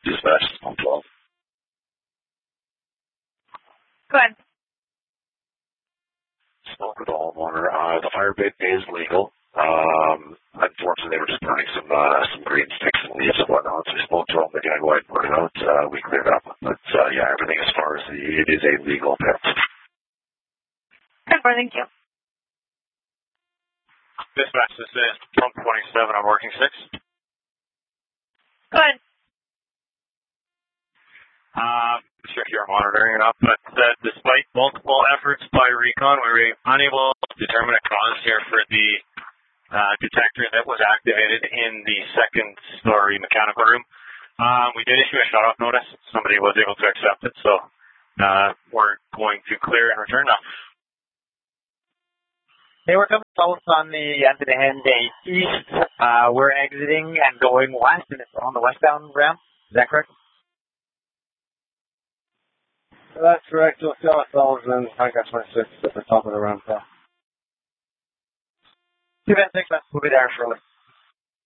Dispatch, 112. Go ahead. Smoke with the homeowner. The fire pit is legal. Unfortunately, they were just burning some green sticks and leaves and whatnot. So we spoke to them. They got to go ahead and burn it out. We cleared up. But yeah, everything as far as it is a legal pit. Good morning, thank you. Dispatch, this is Trump 27 on working 6. Go ahead. Sure you're monitoring it up, but despite multiple efforts by Recon, we were unable to determine a cause here for the detector that was activated in the second-story mechanical room. We did issue a shut-off notice. Somebody was able to accept it, so we're going to clear and return now. Hey, we're coming south on the end of the Henday east. We're exiting and going west, and it's on the westbound ramp. Is that correct? That's correct. You'll see ourselves in Hangar 26 at the top of the ramp there. 2-6, we'll be there shortly.